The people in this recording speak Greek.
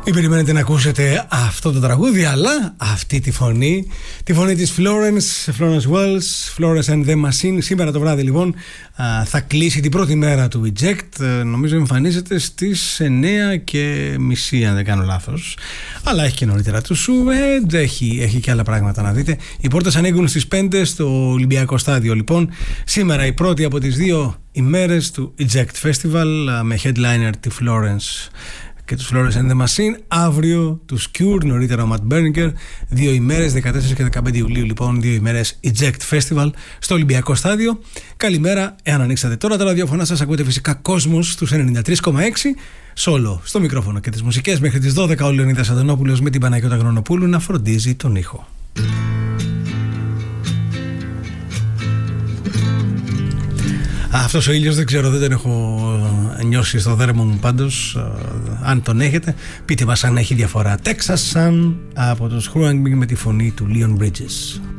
Μην περιμένετε να ακούσετε αυτό το τραγούδι, αλλά αυτή τη φωνή της Florence Welch, Florence and the Machine. Σήμερα το βράδυ λοιπόν θα κλείσει την πρώτη μέρα του Eject. Νομίζω εμφανίζεται στις 9:30 αν δεν κάνω λάθος. Αλλά έχει και νωρίτερα του Suede, έχει και άλλα πράγματα να δείτε. Οι πόρτες ανοίγουν στις 5 στο Ολυμπιακό Στάδιο λοιπόν. Σήμερα η πρώτη από τις δύο ημέρες του Eject Festival με headliner τη Florence και τους Florence and the Machine. Αύριο τους Cure, νωρίτερα ο Matt Berninger. 2 ημέρες, 14 και 15 Ιουλίου λοιπόν, 2 ημέρες Eject Festival στο Ολυμπιακό Στάδιο. Καλημέρα, εάν ανοίξατε τώρα τα ραδιόφωνα σας, ακούτε φυσικά Κόσμος στους 93,6. Σόλο στο μικρόφωνο και τις μουσικές μέχρι τις 12 ο Λεωνίδας Αντωνόπουλος με την Παναγιώτα Γνωνοπούλου να φροντίζει τον ήχο. Αυτός ο ήλιος δεν ξέρω, δεν τον έχω νιώσει στο δέρμα μου πάντως. Αν τον έχετε, πείτε μας αν έχει διαφορά. Texas Sun από τους Hruangming με τη φωνή του Leon Bridges.